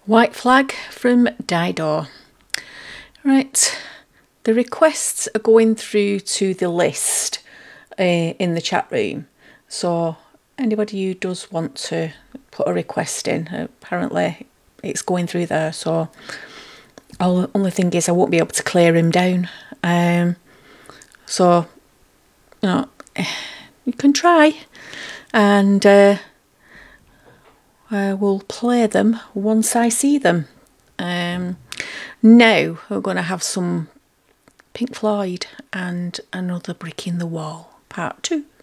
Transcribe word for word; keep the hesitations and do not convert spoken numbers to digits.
White Flag from Dido. Right, the requests are going through to the list uh, in the chat room. So anybody who does want to put a request in, apparently it's going through there. So the only thing is I won't be able to clear him down. Um, so, you know, you can try, and uh, I will play them once I see them. Um, now we're going to have some Pink Floyd and Another Brick in the Wall, part two.